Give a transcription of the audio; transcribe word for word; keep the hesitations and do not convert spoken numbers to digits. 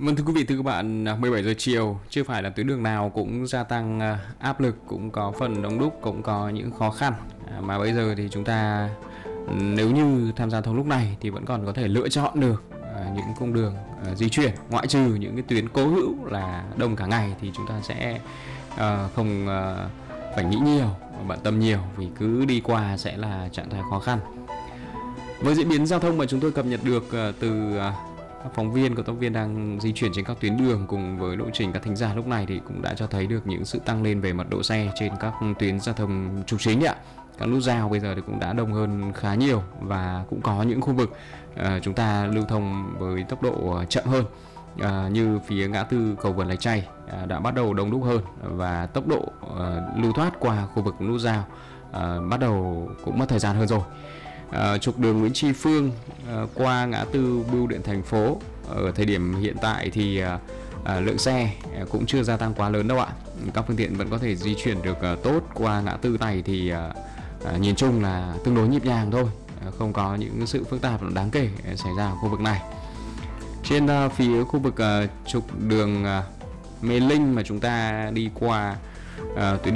Vâng, thưa quý vị, thưa các bạn, à, mười bảy giờ chiều chưa phải là tuyến đường nào cũng gia tăng à, áp lực, cũng có phần đông đúc, cũng có những khó khăn. À, mà bây giờ thì chúng ta ừ, nếu như tham gia giao thông lúc này thì vẫn còn có thể lựa chọn được à, những cung đường à, di chuyển, ngoại trừ những cái tuyến cố hữu là đông cả ngày thì chúng ta sẽ à, không à, phải nghĩ nhiều, bận tâm nhiều, vì cứ đi qua sẽ là trạng thái khó khăn. Với diễn biến giao thông mà chúng tôi cập nhật được à, từ à, các phóng viên, cộng tác viên đang di chuyển trên các tuyến đường cùng với lộ trình các thính giả lúc này thì cũng đã cho thấy được những sự tăng lên về mật độ xe trên các tuyến giao thông trục chính ạ. Các nút giao bây giờ thì cũng đã đông hơn khá nhiều, và cũng có những khu vực uh, chúng ta lưu thông với tốc độ chậm hơn, uh, như phía ngã tư cầu Vượt Lạch Tray uh, đã bắt đầu đông đúc hơn, và tốc độ uh, lưu thoát qua khu vực nút giao uh, bắt đầu cũng mất thời gian hơn rồi. Uh, trục đường Nguyễn Tri Phương uh, qua ngã tư Bưu điện thành phố ở thời điểm hiện tại thì uh, uh, lượng xe uh, cũng chưa gia tăng quá lớn đâu ạ. Các phương tiện vẫn có thể di chuyển được uh, tốt qua ngã tư này, thì uh, uh, nhìn chung là tương đối nhịp nhàng thôi, uh, không có những sự phức tạp đáng kể xảy ra ở khu vực này. Trên uh, phía khu vực uh, trục đường uh, Mê Linh mà chúng ta đi qua uh, tuyến